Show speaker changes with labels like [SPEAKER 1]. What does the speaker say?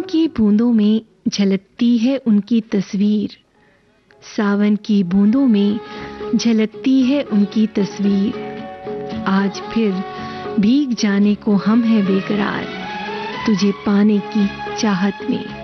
[SPEAKER 1] की बूंदों में झलकती है उनकी तस्वीर, सावन की बूंदों में झलकती है उनकी तस्वीर। आज फिर भीग जाने को हम हैं बेकरार, तुझे पाने की चाहत में।